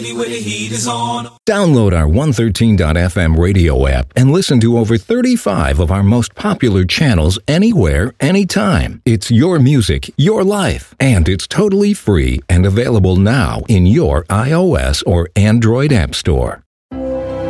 Where the heat is on. Download our 113.fm radio app and listen to over 35 of our most popular channels anywhere, anytime. It's your music, your life, and it's totally free and available now in your iOS or Android app store.